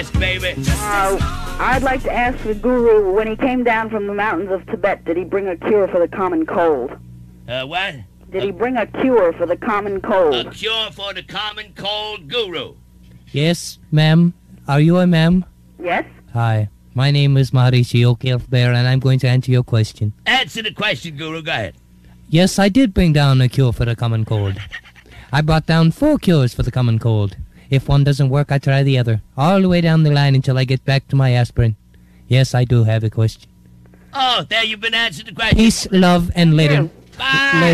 baby. I'd like to ask the guru, when he came down from the mountains of Tibet, did he bring a cure for the common cold? What? Did he bring a cure for the common cold? A cure for the common cold, guru. Yes, ma'am. Are you a ma'am? Yes? Hi. My name is Maharishi Oakleaf-Bear, and I'm going to answer your question. Answer the question, guru. Go ahead. Yes, I did bring down a cure for the common cold. I brought down 4 cures for the common cold. If one doesn't work, I try the other, all the way down the line until I get back to my aspirin. Yes, I do have a question. Oh, there you've been answering the question. Peace, love, and later. Bye.